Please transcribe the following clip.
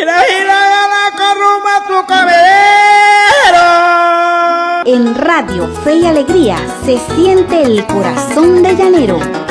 gira, gira, la corruma tu cabello. En Radio Fe y Alegría se siente el corazón de llanero.